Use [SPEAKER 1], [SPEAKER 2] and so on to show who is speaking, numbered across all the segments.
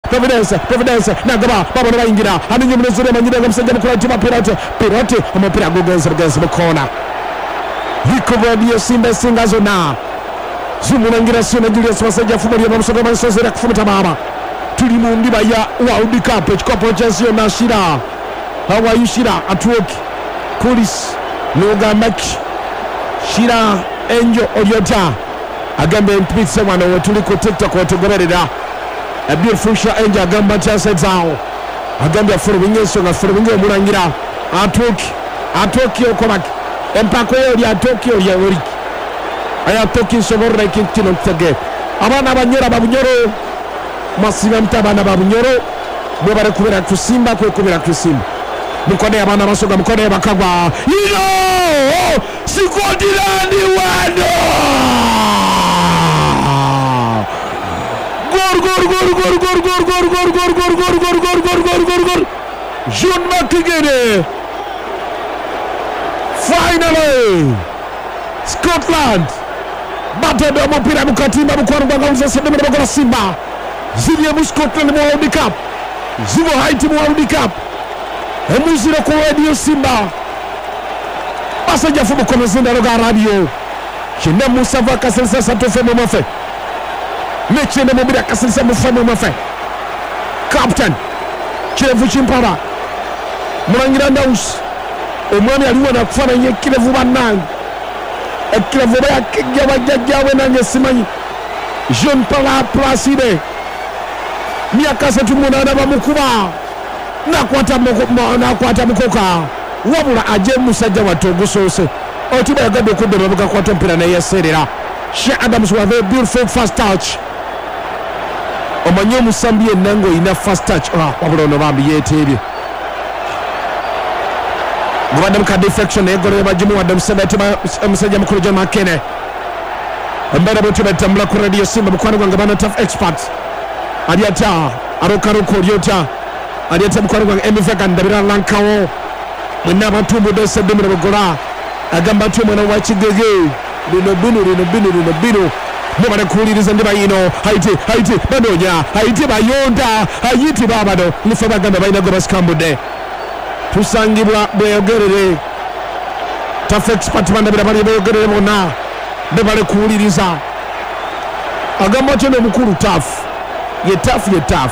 [SPEAKER 1] Providence nagaba babona bayingira hano munezere manyira ngamsajja mukora tima Pirote umupira gugenza mukona Hikobodio Simba singazo na Zumunangira sina Julius Masajja fumaliya bamusoga bansozera kufumita baba tuli mu ndiba ya World Cup ekikopo kyasio na Shira Hawayushira Atuoki Kulis Nogambaki Shira Angel Olyota agambe mpitse wano wetuli ku TikTok wetugoberera a beautiful Shira Angel agamba chase zao agambe afuru binyeso nga furu binyo mulangira Atuoki okobaki empako yoli Atuoki oli yori aya Atuoki soborra ikintino tsage abana banyera babunyoro masiba mtabana babunyoro bo bare kubera kusimba mukone abana basoga mukone bakagwa Scotland wano gol John McGinn finally Scotland batendo mupira mukatimba mukwanwa ngauza sebe mbagola Simba ziliye mu Scotland mu World Cup zivo Haiti mu World Cup emuzire ku radio Simba Passenger fumo komezinda roga radio chine Musa vakasensa satofe momofe mechene mobira kasensa mufamo momofe captain Kirevu Chimpara Mulangira Ndaus omwami aliwo na kufana nye Kirevu banange Kirevu baya kijja bajjawe nange simanyi Jean Paul Placide miaka 38 bamukuba nakwata mukoka wabula aje musajja watogosose otiba yagade kudde babuka kwata mpira na yeserera Sheikh Adams with a beautiful first touch omanyo musambie nango ina first touch wabula ono bambi yetebye Gwadam ka deflection egore bajimu wadam sebetima musajja mukuru John Makene mbere botu betambula ku radio Simba mukwano gwanga bana tough experts aliata arokaruko lyota aliata mukwano gwanga emifeka ndabira lankawo mwina abantu dese demere bogola agamba tu mwana wa Kigege lino bino mubale kuliriza ndiba yino Haiti badonya Haiti bayonda Haiti babado nife bagamba bayina go baskambude tusangibwa bweyogerere tough expert bandabira bali bweyogerere bona bebale kuliriza agamba chene mukuru tough ye tough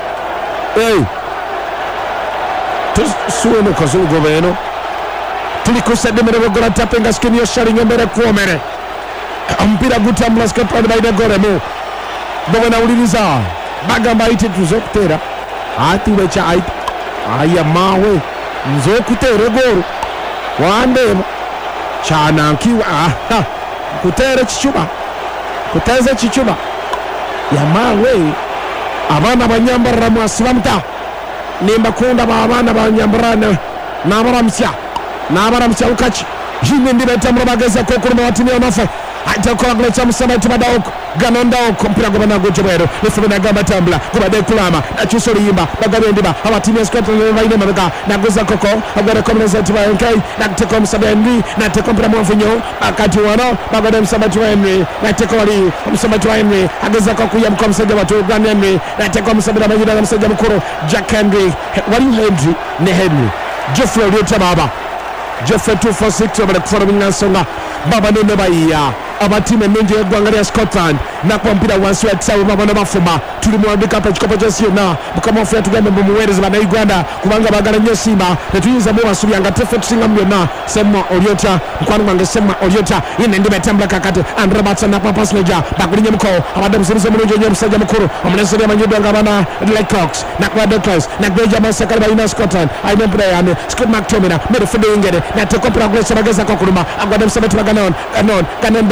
[SPEAKER 1] suwe no kazulu gobeno tulikose demere bogola tapenga skeni yoshari nyombere kuomere mpira gutambula Scotland baide goremo bogona uliriza bagamba Haiti tuzokutera ati wecha Haiti aya mawe nzokutera goro wandema chana nkiwa kutere chichuba kuteze chichuba ya mawe abana banyambara mwasibamta nimba kunda abana banyambarana nabaramsya ukachi jinde ndibeta murabageza ko kuruma watini onafe atakola glecha musabati badawoko ganondawoko mpira gobana gojobero nifuna gamba tambula gobade kulama achusori yimba bagabe ndiba abatini Scotland baine mabaka naguza koko agora komeneza tiba nkai nakiteko musabandi nateko mpira mwafunyo akati wano bagade musabati wa Henry nateko wali musabati wa Henry ageza ko kuya mkomsaje watu gani Henry nateko musabira majida na msaje mkuru Jack Henry wali Henry ne Henry Geoffrey Olyota baba Geoffrey 246 obale kufora binnasonga baba nene baiya abatime menje egwanga lya Scotland nakwa mpira wansi wa tsawe babona bafuma tuli mu World Cup ekikopo kyasio na mukama ofu yatugambe mu muwereza bana Uganda kubanga bagala nnyo Simba netuyinza mu basubya tefe tusinga myonna Semwa Olyota mkwano gwange Semwa Olyota yine ndiba etambula kakati and Roberts na Papa Sleja bakulinye mko abadde musirize mulungi nnyo musajja mukuru omuneseri amanyidwa ngabana Leclerc nakwa Douglas na Gbeja Masakali bayina Scotland ayine Brian Scott McTominay midfield ingere na tekopra gwesa bageza ko kuluma agwade musabati baganon kanenda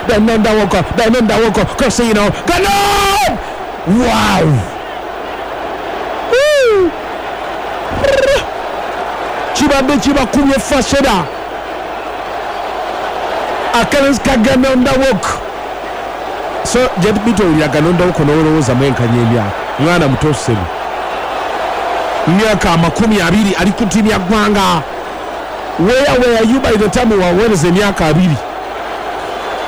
[SPEAKER 1] woko Cosino Ganon wow chiba kumye fasheda akalenzi Ganon woko so jet bito ya Ganon woko no roza mwenka nyemya mwana mutoselu myaka 20 ali ku timu ya Gwanga where you by the time wa wenze myaka 2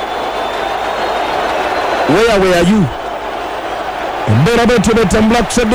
[SPEAKER 1] where were you mbera betu betambula